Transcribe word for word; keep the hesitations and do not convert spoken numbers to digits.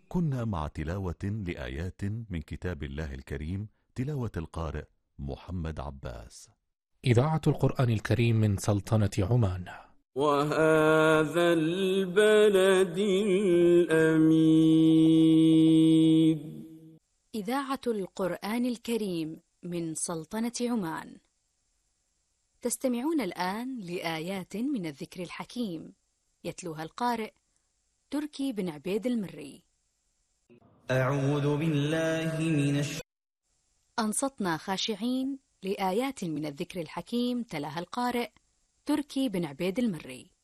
كنا مع تلاوة لآيات من كتاب الله الكريم، تلاوة القارئ محمد عباس. إذاعة القرآن الكريم من سلطنة عمان. وهذا البلد الأمين. إذاعة القرآن الكريم من سلطنة عمان. تستمعون الآن لآيات من الذكر الحكيم، يتلوها القارئ تركي بن عبيد المري. أعوذ بالله من الش... أنصتنا خاشعين لآيات من الذكر الحكيم، تلاها القارئ تركي بن عبيد المري.